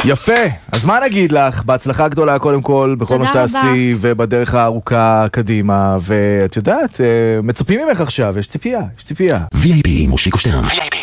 יפה, אז מה נגיד לך? בהצלחה גדולה קודם כל, בכל מה שתעשי, ובדרך הארוכה קדימה, ואת יודעת, מצפים ממך עכשיו, יש ציפייה, יש ציפייה. VIP מושיקו שטרן.